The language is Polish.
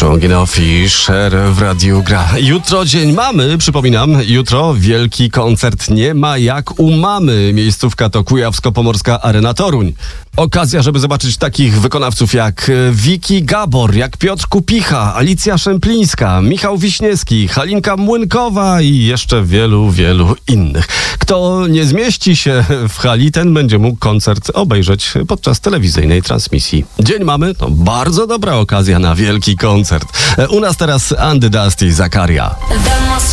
Strong Fisher w Radiu Gra. Jutro dzień mamy, przypominam, jutro wielki koncert Nie ma jak u mamy. Miejscówka to Kujawsko-Pomorska Arena Toruń. Okazja, żeby zobaczyć takich wykonawców jak Wiki Gabor, jak Piotr Kupicha, Alicja Szemplińska, Michał Wiśniewski, Halinka Młynkowa i jeszcze wielu, wielu innych. Kto nie zmieści się w hali, ten będzie mógł koncert obejrzeć podczas telewizyjnej transmisji. Dzień mamy, to bardzo dobra okazja na wielki koncert. U nas teraz Andy Dusty i Zakaria.